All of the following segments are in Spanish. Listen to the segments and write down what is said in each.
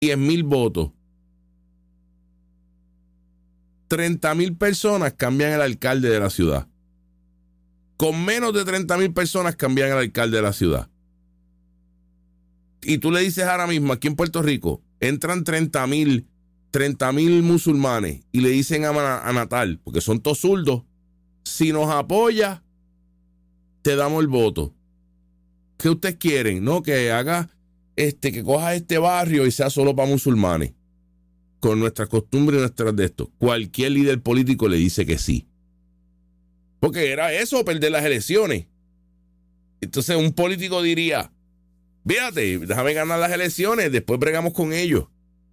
10,000 votos. 30,000 personas cambian el alcalde de la ciudad. Con menos de 30,000 personas cambian el alcalde de la ciudad. Y tú le dices ahora mismo, aquí en Puerto Rico, entran 30,000 musulmanes y le dicen a Natal, porque son todos zurdos, si nos apoya, te damos el voto. ¿Qué ustedes quieren? No, que haga, que coja este barrio y sea solo para musulmanes. Con nuestras costumbres y nuestras de esto. Cualquier líder político le dice que sí. Porque era eso, perder las elecciones. Entonces un político diría, fíjate, déjame ganar las elecciones, después bregamos con ellos.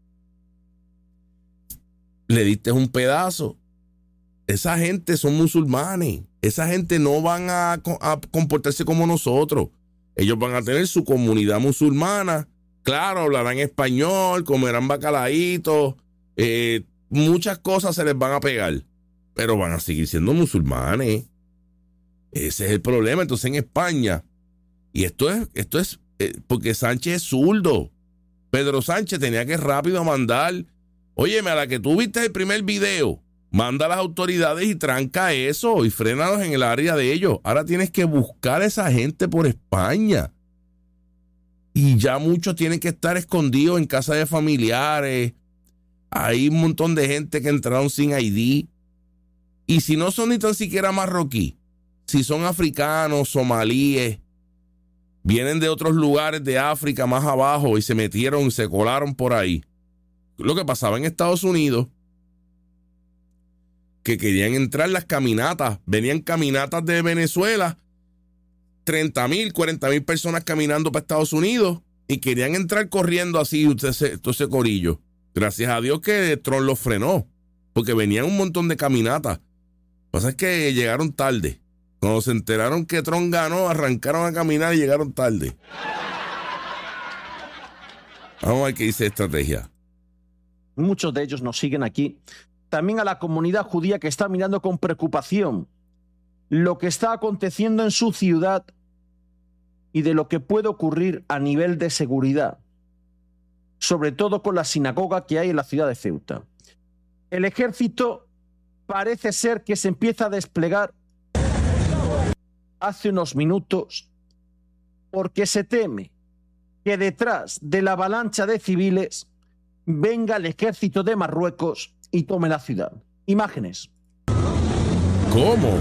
Le diste un pedazo. Esa gente son musulmanes. Esa gente no van a comportarse como nosotros. Ellos van a tener su comunidad musulmana. Claro, hablarán español, comerán bacalaíto, muchas cosas se les van a pegar, pero van a seguir siendo musulmanes. Ese es el problema. Entonces en España, y esto es porque Sánchez es zurdo. Pedro Sánchez tenía que rápido mandar, óyeme, a la que tú viste el primer video, manda a las autoridades y tranca eso y frénalos en el área de ellos. Ahora tienes que buscar a esa gente por España. Y ya muchos tienen que estar escondidos en casa de familiares. Hay un montón de gente que entraron sin ID. Y si no son ni tan siquiera marroquí, si son africanos, somalíes, vienen de otros lugares de África más abajo y se metieron, se colaron por ahí. Lo que pasaba en Estados Unidos, que querían entrar las caminatas. Venían caminatas de Venezuela, 30,000, 40,000 personas caminando para Estados Unidos y querían entrar corriendo así, todo ese corillo. Gracias a Dios que Trump los frenó, porque venían un montón de caminatas. Lo que pasa es que llegaron tarde. Cuando se enteraron que Trump ganó, arrancaron a caminar y llegaron tarde. Vamos a ver qué dice estrategia. Muchos de ellos nos siguen aquí. También a la comunidad judía que está mirando con preocupación lo que está aconteciendo en su ciudad y de lo que puede ocurrir a nivel de seguridad, sobre todo con la sinagoga que hay en la ciudad de Ceuta. El ejército parece ser que se empieza a desplegar hace unos minutos porque se teme que detrás de la avalancha de civiles venga el ejército de Marruecos y tome la ciudad. Imágenes. ¿Cómo?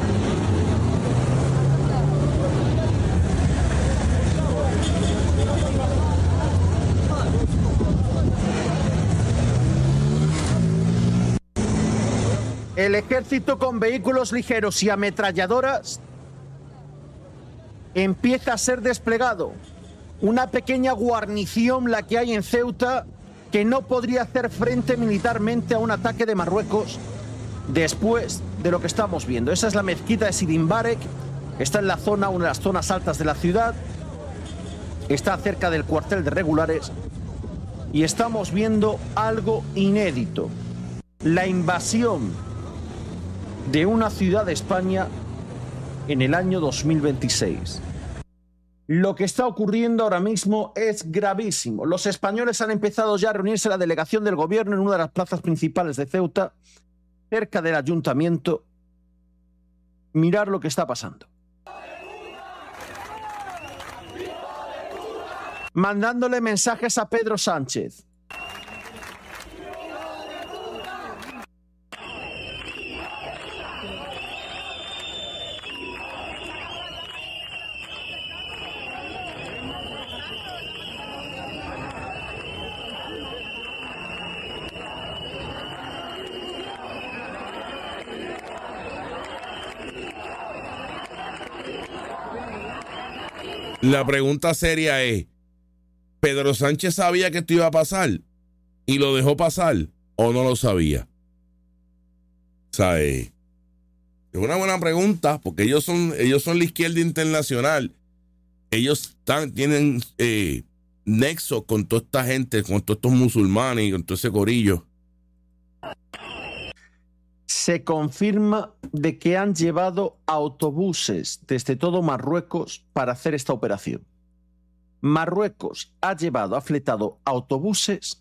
El ejército con vehículos ligeros y ametralladoras empieza a ser desplegado. Una pequeña guarnición la que hay en Ceuta que no podría hacer frente militarmente a un ataque de Marruecos después de lo que estamos viendo. Esa es la mezquita de Sidi Mbarek, está en la zona, una de las zonas altas de la ciudad, está cerca del cuartel de regulares y estamos viendo algo inédito. La invasión de una ciudad de España en el año 2026. Lo que está ocurriendo ahora mismo es gravísimo. Los españoles han empezado ya a reunirse en la delegación del gobierno en una de las plazas principales de Ceuta, cerca del ayuntamiento. Mirar lo que está pasando. Mandándole mensajes a Pedro Sánchez. La pregunta seria es, ¿Pedro Sánchez sabía que esto iba a pasar y lo dejó pasar o no lo sabía? O sea, es una buena pregunta porque ellos son la izquierda internacional. Ellos tienen nexo con toda esta gente, con todos estos musulmanes y con todo ese corillo. Se confirma de que han llevado autobuses desde todo Marruecos para hacer esta operación. Marruecos ha fletado autobuses